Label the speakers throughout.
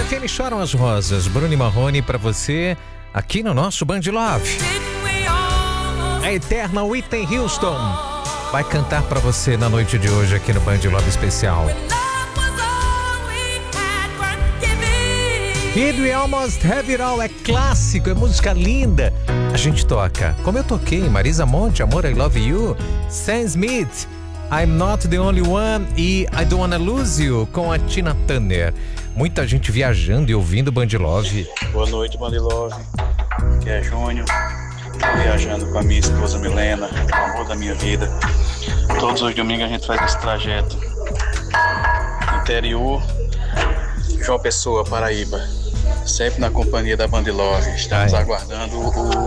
Speaker 1: FM Choram as Rosas, Bruno e Marrone pra você, aqui no nosso Band Love. A eterna Whitney Houston vai cantar pra você na noite de hoje aqui no Band Love Especial. Did We Almost Have It All é clássico, é música linda. A gente toca, como eu toquei, Marisa Monte, Amor, I Love You, Sam Smith, I'm Not The Only One e I Don't Wanna Lose You com a Tina Turner. Muita gente viajando e ouvindo Band Love.
Speaker 2: Boa noite, Band Love. Aqui é Júnior, viajando com a minha esposa Milena, o amor da minha vida. Todos os domingos a gente faz esse trajeto. Interior, João Pessoa, Paraíba. Sempre na companhia da Band Love. Estamos aguardando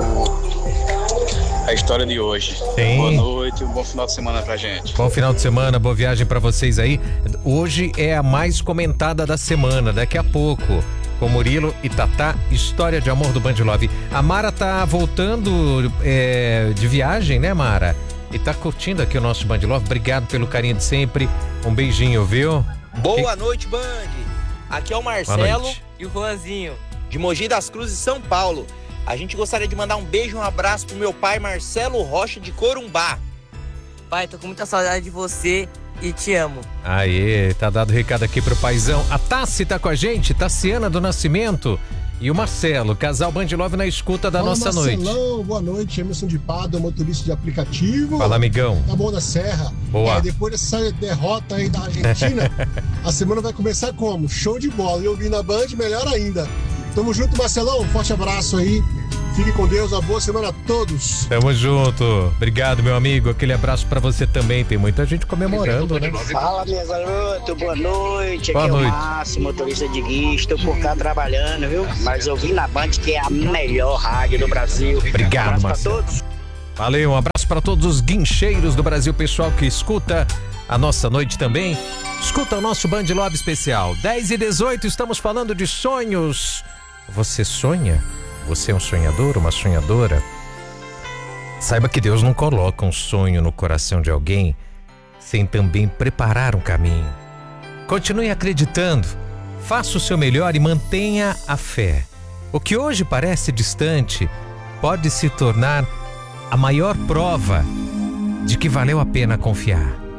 Speaker 2: a história de hoje.
Speaker 1: Sim.
Speaker 2: Boa noite, um bom final de semana pra gente.
Speaker 1: Bom final de semana, boa viagem pra vocês aí. Hoje é a mais comentada da semana, daqui a pouco, com Murilo e Tatá, história de amor do Band Love. A Mara tá voltando de viagem, né, Mara? E tá curtindo aqui o nosso Band Love. Obrigado pelo carinho de sempre. Um beijinho, viu?
Speaker 3: Boa noite, Band. Aqui é o Marcelo e o Juanzinho, de Mogi das Cruzes, São Paulo. A gente gostaria de mandar um beijo e um abraço pro meu pai, Marcelo Rocha, de Corumbá.
Speaker 4: Pai, tô com muita saudade de você e te amo.
Speaker 1: Aê, tá dado recado aqui pro paizão. A Tassi tá com a gente, Tassiana do Nascimento. E o Marcelo, casal Band Love na escuta da nossa noite.
Speaker 5: Boa noite, Emerson de Pádua, motorista de aplicativo.
Speaker 1: Fala, amigão.
Speaker 5: Tá bom na Serra.
Speaker 1: Boa.
Speaker 5: Depois dessa derrota aí da Argentina, a semana vai começar como? Show de bola. E eu vi na Band, melhor ainda. Tamo junto, Marcelão. Forte abraço aí. Fique com Deus, uma boa semana a todos.
Speaker 1: Tamo junto. Obrigado, meu amigo. Aquele abraço pra você também. Tem muita gente comemorando, né?
Speaker 6: Fala, minha garota. Boa noite.
Speaker 1: Boa
Speaker 6: Aqui
Speaker 1: noite.
Speaker 6: é o Márcio, motorista de guia. Estou por cá trabalhando, viu? Mas eu vim na Band, que é a melhor rádio do Brasil.
Speaker 1: Obrigado,
Speaker 6: um
Speaker 1: Marcelo.
Speaker 6: pra todos.
Speaker 1: Valeu, um abraço pra todos os guincheiros do Brasil, pessoal que escuta a nossa noite também. Escuta o nosso Band Love especial. 10h18, estamos falando de sonhos. Você sonha? Você é um sonhador, uma sonhadora? Saiba que Deus não coloca um sonho no coração de alguém sem também preparar um caminho. Continue acreditando, faça o seu melhor e mantenha a fé. O que hoje parece distante pode se tornar a maior prova de que valeu a pena confiar.